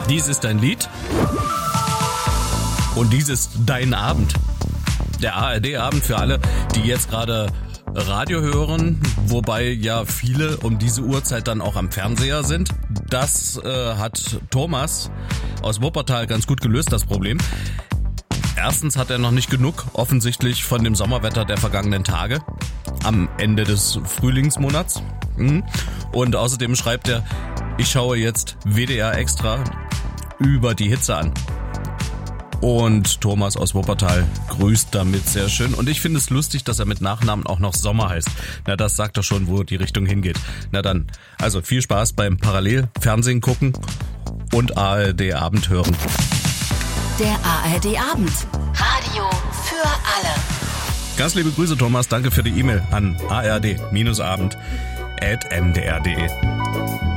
Dies ist dein Lied und dies ist dein Abend. Der ARD-Abend für alle, die jetzt gerade Radio hören, wobei ja viele um diese Uhrzeit dann auch am Fernseher sind. Das hat Thomas aus Wuppertal ganz gut gelöst, das Problem. Erstens hat er noch nicht genug, offensichtlich, von dem Sommerwetter der vergangenen Tage am Ende des Frühlingsmonats. Und außerdem schreibt er, ich schaue jetzt WDR Extra über die Hitze an. Und Thomas aus Wuppertal grüßt damit sehr schön. Und ich finde es lustig, dass er mit Nachnamen auch noch Sommer heißt. Na, das sagt doch schon, wo die Richtung hingeht. Na dann, also viel Spaß beim Parallel-Fernsehen gucken und ARD-Abend hören. Der ARD-Abend. Radio für alle. Ganz liebe Grüße, Thomas. Danke für die E-Mail an ard-abend@mdr.de.